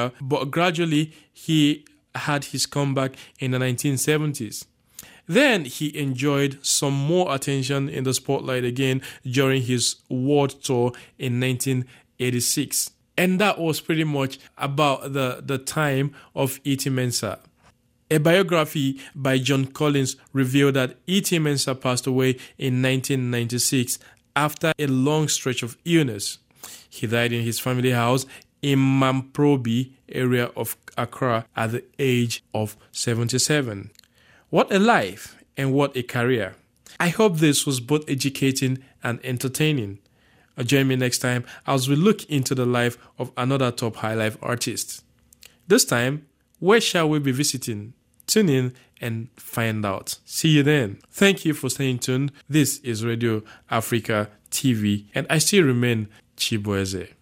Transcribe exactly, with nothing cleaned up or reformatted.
while, but gradually he had his comeback in the nineteen seventies. Then he enjoyed some more attention in the spotlight again during his world tour in nineteen eighty-six. And that was pretty much about the, the time of E T Mensah. A biography by John Collins revealed that E T Mensah passed away in nineteen ninety-six after a long stretch of illness. He died in his family house in Mamprobi area of Accra at the age of seventy-seven. What a life and what a career. I hope this was both educating and entertaining. Join me next time as we look into the life of another top high life artist. This time, where shall we be visiting? Tune in and find out. See you then. Thank you for staying tuned. This is Radio Africa T V and I still remain Chibueze.